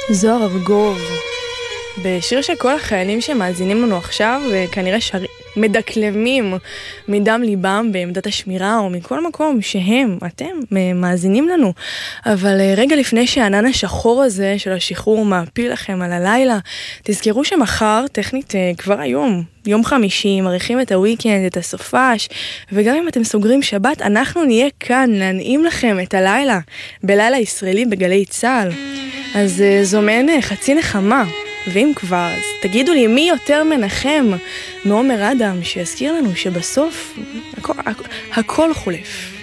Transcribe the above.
זוהר ארגוב, בשיר שכל החיילים שמאזינים לנו עכשיו כנראה מדקלמים מדם ליבם בעמדת השמירה או מכל מקום אתם מאזינים לנו. אבל רגע לפני שהענן השחור הזה של השחרור מעפיל לכם על הלילה, תזכרו שמחר, טכנית כבר היום, יום חמישי, מריחים את הוויקנד, את הסופש, וגם אם אתם סוגרים שבת, אנחנו נהיה כאן להנעים לכם את הלילה, בלילה ישראלי בגלי צהל. אז זו מעין חצי נחמה. ואם כבר, אז תגידו לי מי יותר מנחם מעומר אדם, שיזכיר לנו שבסוף הכל חולף.